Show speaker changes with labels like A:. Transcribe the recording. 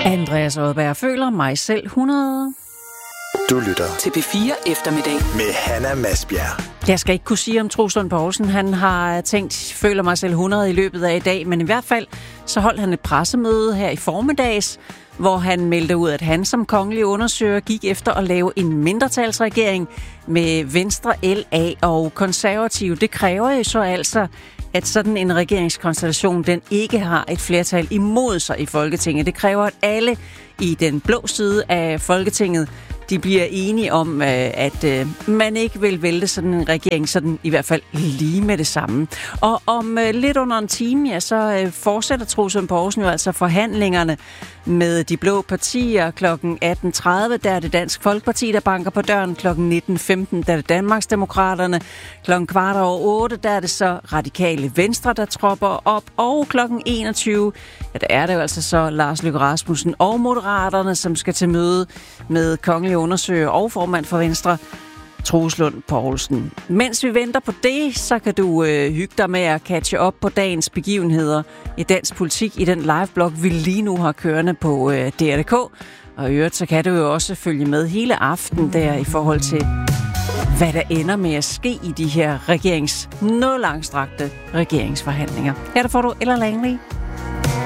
A: Andreas Odberg føler mig selv 100.
B: Du lytter
C: til P4 Eftermiddag
B: med Hanna Masbjerg.
A: Jeg skal ikke kunne sige, om Troels Lund Poulsen han har tænkt, føler mig selv 100 i løbet af i dag, men i hvert fald så holdt han et pressemøde her i formiddags, hvor han meldte ud, at han som kongelig undersøger gik efter at lave en mindretalsregering med Venstre, LA og Konservative. Det kræver jo så altså, at sådan en regeringskonstellation, den ikke har et flertal imod sig i Folketinget. Det kræver, at alle i den blå side af Folketinget, de bliver enige om, at man ikke vil vælte sådan en regering, sådan i hvert fald lige med det samme. Og om lidt under en time, ja, så fortsætter Troels Lund Poulsen jo altså forhandlingerne med de blå partier. Klokken 18.30, der er det Dansk Folkeparti, der banker på døren. Klokken 19.15, der er det Danmarksdemokraterne. Klokken 7:15, der er det så Radikale Venstre, der tropper op. Og klokken 21, ja, der er det jo altså så Lars Løkke Rasmussen og Moderaterne, som skal til møde med kongelig undersøger og formand for Venstre, Troels Lund Poulsen. Mens vi venter på det, så kan du hygge dig med at catche op på dagens begivenheder i dansk politik i den liveblog, vi lige nu har kørende på DR.dk. Og i øvrigt, så kan du jo også følge med hele aften der i forhold til, hvad der ender med at ske i de her noget langstrakte regeringsforhandlinger. Her der får du Ella Langley.